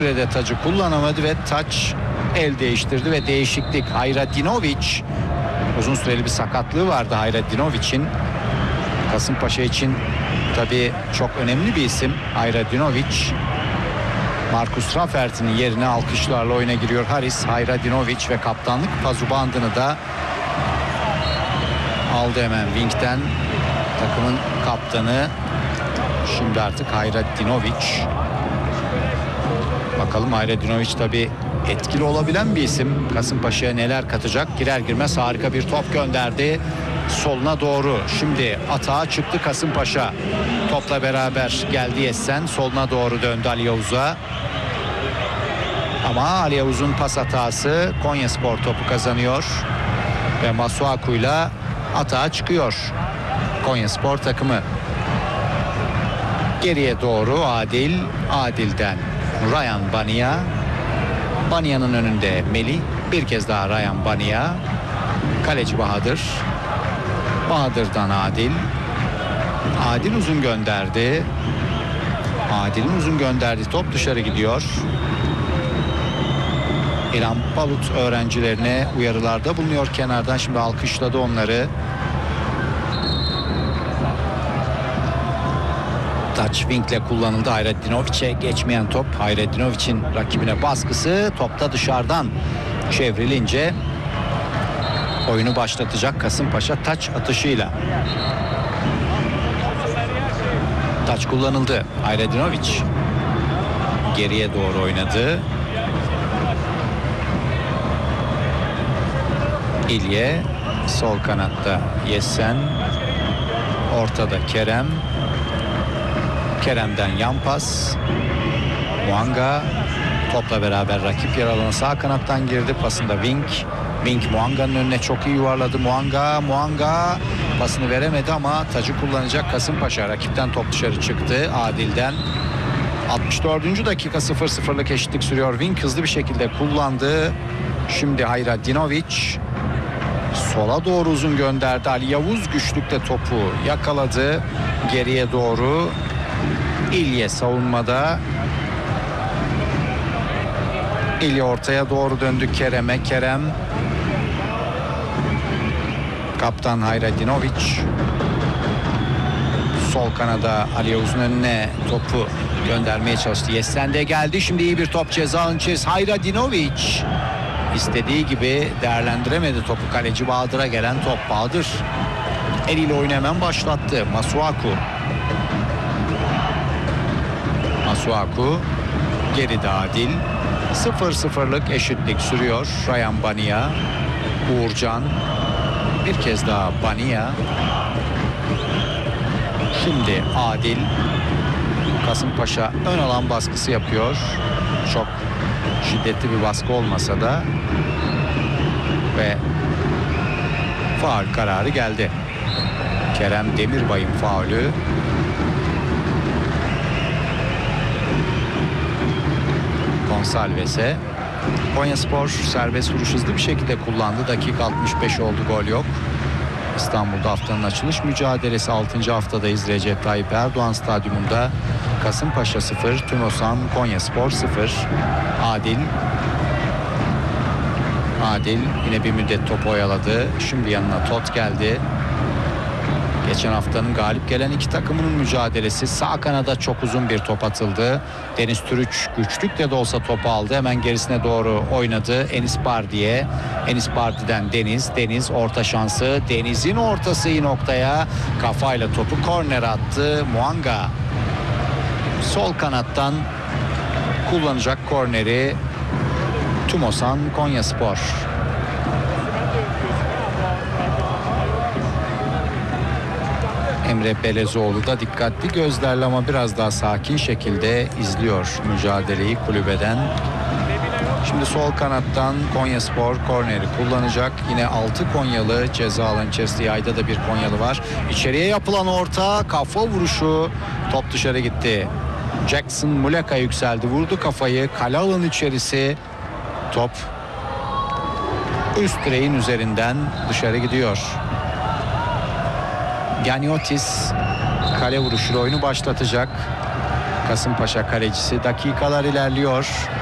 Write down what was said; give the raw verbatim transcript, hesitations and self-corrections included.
sürede tacı kullanamadı ve taç el değiştirdi ve değişiklik. Hayradinovic, uzun süreli bir sakatlığı vardı Hayradinoviç'in. Kasımpaşa için tabii çok önemli bir isim Hayradinovic. Markus Rafferty'nin yerine alkışlarla oyuna giriyor Haris Hayradinovic ve kaptanlık pazu bandını da aldı hemen Wing'den takımın kaptanı. Şimdi artık Hayradinovic. Bakalım, Hayradinovic tabii etkili olabilen bir isim. Kasımpaşa'ya neler katacak? Girer girmez harika bir top gönderdi soluna doğru. Şimdi atağa çıktı Kasımpaşa. Topla beraber geldi Yessen. Soluna doğru döndü Ali Yavuz'a. Ama Ali Yavuz'un pas hatası, Konyaspor topu kazanıyor. Ve Masuaku'yla atağa çıkıyor Konyaspor takımı. Geriye doğru Adil. Adil'den Ryan Bania. Bania'nın önünde Melih. Bir kez daha Ryan Bania. Kaleci Bahadır. Bahadır'dan Adil. Adil uzun gönderdi. Adil'in uzun gönderdi. Top dışarı gidiyor. İlhan Palut öğrencilerine uyarılarda bulunuyor kenardan. Şimdi alkışladı onları. Touch Wing'le kullanıldı. Hayraddinovic'e geçmeyen top. Hayraddinovic'in rakibine baskısı. Topta dışarıdan çevrilince oyunu başlatacak Kasımpaşa taç atışıyla. Taç kullanıldı. Hayradinovic geriye doğru oynadı. İlye sol kanatta Yessen, ortada Kerem. Kerem'den yan pas. Muanga topla beraber rakip yer alanı sağ kanattan girdi. Pasında Wing. Wing Muanga'nın önüne çok iyi yuvarladı. Muanga, Muanga pasını veremedi ama tacı kullanacak Kasımpaşa. Rakipten top dışarı çıktı. Adil'den. altmış dördüncü dakika sıfır sıfırlık eşitlik sürüyor. Wing hızlı bir şekilde kullandı. Şimdi Hayradinovic sola doğru uzun gönderdi. Ali Yavuz güçlükte topu yakaladı. Geriye doğru İlye savunmada. İlye ortaya doğru döndü Kerem'e. Kerem. Kaptan Hayradinovic. Sol kanada Ali Yavuz'un önüne topu göndermeye çalıştı. Yessen de geldi. Şimdi iyi bir top ceza alanı içerisinde. Hayradinovic istediği gibi değerlendiremedi topu. Kaleci Bahadır'a gelen top. Bahadır eliyle oyunu hemen başlattı. Masuaku. Masuaku geride Adil. sıfır sıfırlık eşitlik sürüyor. Ryan Bania, Uğurcan, bir kez daha Bania. Şimdi Adil. Kasımpaşa ön alan baskısı yapıyor. Çok şiddetli bir baskı olmasa da ve faul kararı geldi. Kerem Demirbay'ın faulü. Gonçalves'e. Konyaspor serbest vuruş hızlı bir şekilde kullandı. Dakika altmış beş oldu, gol yok. İstanbul'da haftanın açılış mücadelesi, altıncı haftadayız. Recep Tayyip Erdoğan Stadyumunda Kasımpaşa sıfır, Tümosan Konyaspor sıfır. Adil. Adil yine bir müddet top oyaladı. Şimdi yanına Tot geldi. Geçen haftanın galip gelen iki takımının mücadelesi. Sağ kanada çok uzun bir top atıldı. Deniz Türüç güçlükle de olsa topu aldı. Hemen gerisine doğru oynadı. Enis Bardi'ye. Enis Bardi'den Deniz. Deniz orta şansı. Deniz'in ortası iyi noktaya. Kafayla topu korner attı. Muanga sol kanattan kullanacak korneri. Tümosan Konyaspor. Emre Belezoğlu da dikkatli gözlerle ama biraz daha sakin şekilde izliyor mücadeleyi kulübeden. Şimdi sol kanattan Konyaspor korneri kullanacak. Yine altı Konyalı ceza alanı içerisinde, yayda da bir Konyalı var. İçeriye yapılan orta, kafa vuruşu, top dışarı gitti. Jackson Muleka yükseldi, vurdu kafayı, kale alanı içerisi, top üst direğin üzerinden dışarı gidiyor. Ganiotis kale vuruşuyla oyunu başlatacak. Kasımpaşa kalecisi. Dakikalar ilerliyor.